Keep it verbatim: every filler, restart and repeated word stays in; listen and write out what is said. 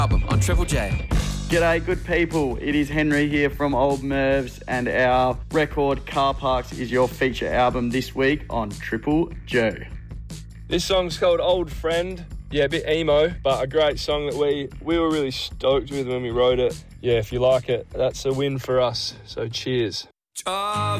Album on Triple J. G'day, good people. It is Henry here from Old Mervs, and our record Car Parks is your feature album this week on Triple J. This song's called Old Friend. Yeah, a bit emo, but a great song that we, we were really stoked with when we wrote it. Yeah, if you like it, that's a win for us. So cheers. Talk